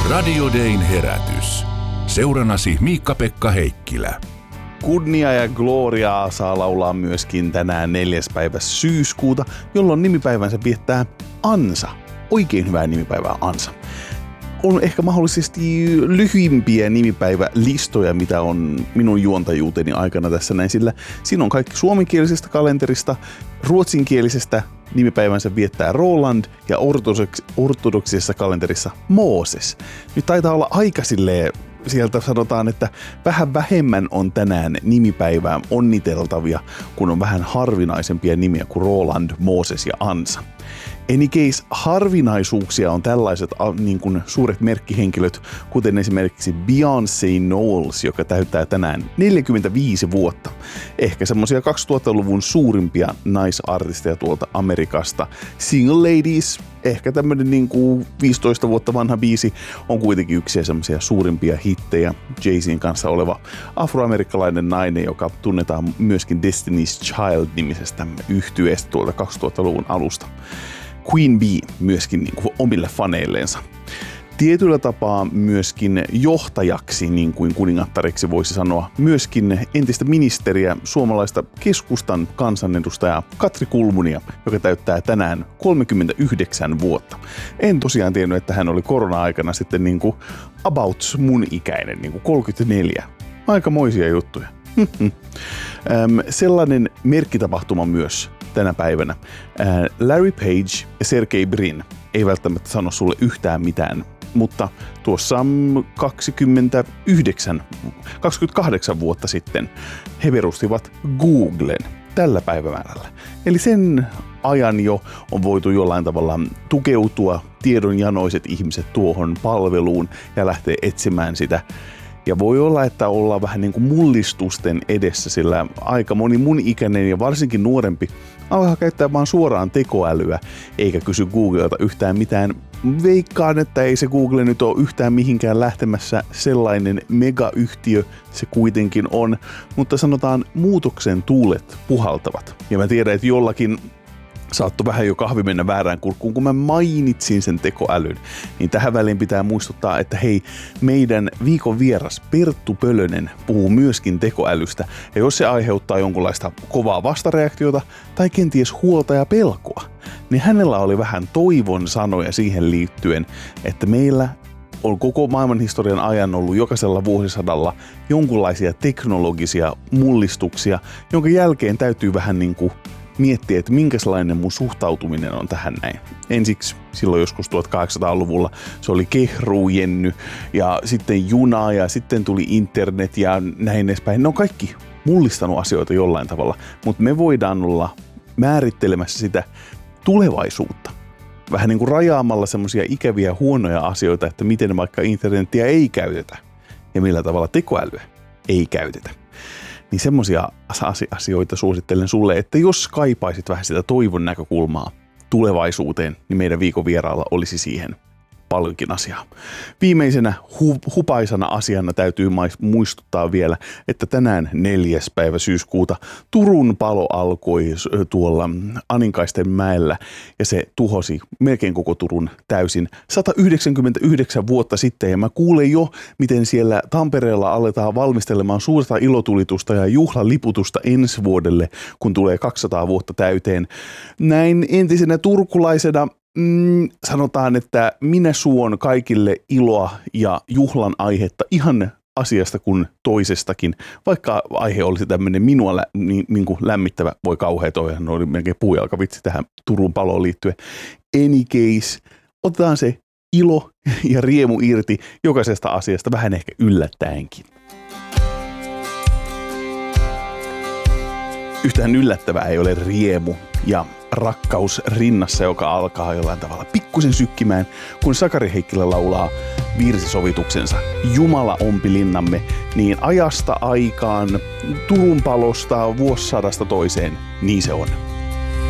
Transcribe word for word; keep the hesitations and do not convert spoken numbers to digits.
Radio Dayn herätys. Seurannasi Miikka-Pekka Heikkilä. Kunnia ja gloriaa saa laulaa myöskin tänään neljäs päivä syyskuuta, jolloin nimipäivänsä viettää Ansa. Oikein hyvää nimipäivää Ansa. On ehkä mahdollisesti lyhyimpiä nimipäivälistoja, mitä on minun juontajuuteni aikana tässä näin, sillä siinä on kaikki suomenkielisestä kalenterista, ruotsinkielisestä nimipäivänsä viettää Roland ja ortodoks- ortodoksisessa kalenterissa Mooses. Nyt taitaa olla aika silleen, sieltä sanotaan, että vähän vähemmän on tänään nimipäivää onniteltavia, kun on vähän harvinaisempia nimiä kuin Roland, Mooses ja Ansa. Any case, harvinaisuuksia on tällaiset niin kuin suuret merkkihenkilöt, kuten esimerkiksi Beyoncé Knowles, joka täyttää tänään neljäkymmentäviisi vuotta. Ehkä semmosia kaksituhattaluvun suurimpia naisartisteja tuolta Amerikasta. Single Ladies, ehkä tämmönen niin kuin viisitoista vuotta vanha biisi, on kuitenkin yksi semmosia suurimpia hittejä. Jay-Zin kanssa oleva afroamerikkalainen nainen, joka tunnetaan myöskin Destiny's Child-nimisestä yhtyeestä tuolta kaksituhattaluvun alusta. Queen Bee myöskin niin kuin omille faneilleensa. Tietyllä tapaa myöskin johtajaksi, niin kuin kuningattariksi voisi sanoa, myöskin entistä ministeriä, suomalaista keskustan kansanedustajaa Katri Kulmunia, joka täyttää tänään kolmekymmentäyhdeksän vuotta. En tosiaan tiennyt, että hän oli korona-aikana sitten niin kuin about mun ikäinen, niin kuin kolmekymmentäneljä. Aikamoisia juttuja. Sellainen merkkitapahtuma myös tänä päivänä. Larry Page ja Sergey Brin ei välttämättä sano sulle yhtään mitään, mutta tuossa kaksikymmentäyhdeksän, kaksikymmentäkahdeksan vuotta sitten he perustivat Googlen tällä päivämäärällä. Eli sen ajan jo on voitu jollain tavalla tukeutua tiedonjanoiset ihmiset tuohon palveluun ja lähteä etsimään sitä. Ja voi olla, että ollaan vähän niin kuin mullistusten edessä, sillä aika moni mun ikäinen ja varsinkin nuorempi alkaa käyttää vaan suoraan tekoälyä, eikä kysy Googlelta yhtään mitään. Veikkaan, että ei se Google nyt ole yhtään mihinkään lähtemässä, sellainen megayhtiö se kuitenkin on, mutta sanotaan muutoksen tuulet puhaltavat. Ja mä tiedän, että jollakin saattoi vähän jo kahvi mennä väärään kurkkuun, kun mä mainitsin sen tekoälyn. Niin tähän väliin pitää muistuttaa, että hei, meidän viikon vieras Perttu Pölönen puhuu myöskin tekoälystä. Ja jos se aiheuttaa jonkunlaista kovaa vastareaktiota tai kenties huolta ja pelkoa, niin hänellä oli vähän toivon sanoja siihen liittyen, että meillä on koko maailmanhistorian ajan ollut jokaisella vuosisadalla jonkunlaisia teknologisia mullistuksia, jonka jälkeen täytyy vähän niin kuin miettiä, että minkälainen mun suhtautuminen on tähän näin. Ensiksi silloin joskus tuhatkahdeksansataaluvulla se oli kehruujenny ja sitten juna ja sitten tuli internet ja näin edespäin. Ne on kaikki mullistanut asioita jollain tavalla, mutta me voidaan olla määrittelemässä sitä tulevaisuutta. Vähän niin kuin rajaamalla semmoisia ikäviä huonoja asioita, että miten vaikka internetiä ei käytetä ja millä tavalla tekoälyä ei käytetä. Niin semmosia asioita suosittelen sulle, että jos kaipaisit vähän sitä toivon näkökulmaa tulevaisuuteen, niin meidän viikon vieraalla olisi siihen paljonkin asiaa. Viimeisenä hu- hupaisana asiana täytyy muistuttaa vielä, että tänään neljäs päivä syyskuuta Turun palo alkoi tuolla Aninkaisten mäellä ja se tuhosi melkein koko Turun täysin sata yhdeksänkymmentäyhdeksän vuotta sitten. Ja mä kuulen jo, miten siellä Tampereella aletaan valmistelemaan suurta ilotulitusta ja juhlaliputusta ensi vuodelle, kun tulee kaksisataa vuotta täyteen. Näin entisenä turkulaisena Mm, sanotaan, että minä suon kaikille iloa ja juhlan aihetta ihan asiasta kuin toisestakin, vaikka aihe olisi tämmöinen minua lä, niin, niin kuin lämmittävä, voi kauhea toi, no oli melkein puujalkavitsi tähän Turun paloon liittyen. Any case, otetaan se ilo ja riemu irti jokaisesta asiasta vähän ehkä yllättäenkin. Yhtään yllättävää ei ole riemu ja rakkaus rinnassa, joka alkaa jollain tavalla pikkusen sykkimään, kun Sakari Heikkilä laulaa virsisovituksensa Jumala ompi linnamme, niin ajasta aikaan, Turun palosta, vuosisadasta toiseen, niin se on.